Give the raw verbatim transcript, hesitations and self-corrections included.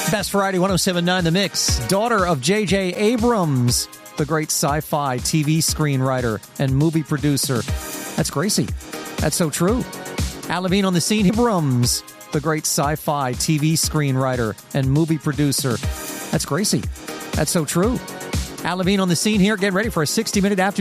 Best Variety one oh seven point nine The Mix. Daughter of J J Abrams, the great sci-fi T V screenwriter and movie producer. That's Gracie. That's so true. Al Levine on the scene. Abrams, the great sci-fi T V screenwriter and movie producer. That's Gracie. That's so true. Al Levine on the scene here, getting ready for a sixty minute after.